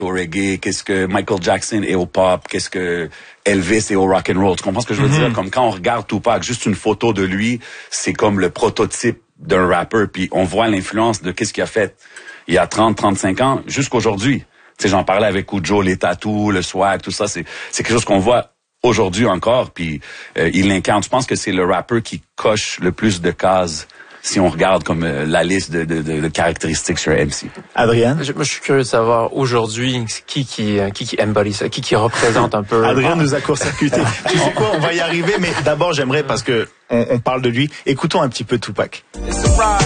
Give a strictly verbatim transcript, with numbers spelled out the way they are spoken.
au reggae, qu'est-ce que Michael Jackson est au pop, qu'est-ce que Elvis est au rock and roll. Tu comprends ce que je veux mm-hmm. dire? Comme quand on regarde Tupac, juste une photo de lui, c'est comme le prototype d'un rappeur, puis on voit l'influence de qu'est-ce qu'il a fait il y a trente, trente-cinq ans jusqu'aujourd'hui. Tu sais, j'en parlais avec Ujo, les tatous, le swag, tout ça, c'est c'est quelque chose qu'on voit aujourd'hui encore, puis euh, il l'incarne. Je pense que c'est le rappeur qui coche le plus de cases si on regarde comme euh, la liste de, de, de, de caractéristiques sur M C. Adrien? Je, moi, je suis curieux de savoir aujourd'hui qui qui qui qui embody ça, qui qui représente un peu. Adrien nous a court-circuité. Tu sais quoi, on va y arriver, mais d'abord j'aimerais, parce que on, on parle de lui, écoutons un petit peu Tupac. It's a ride.